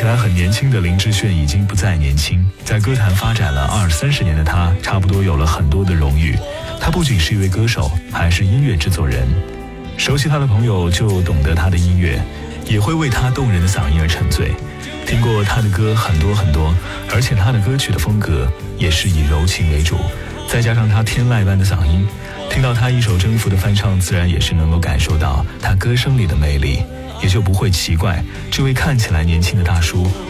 来很年轻的林志炫已经不再年轻，在歌坛发展了20-30年的他，差不多有了很多的荣誉。他不仅是一位歌手，还是音乐制作人。熟悉他的朋友就懂得他的音乐，也会为他动人的嗓音而沉醉。听过他的歌很多很多，而且他的歌曲的风格也是以柔情为主，再加上他天籁般的嗓音，听到他一首征服的翻唱，自然也是能够感受到他歌声里的魅力，也就不会奇怪这位看起来年轻的大叔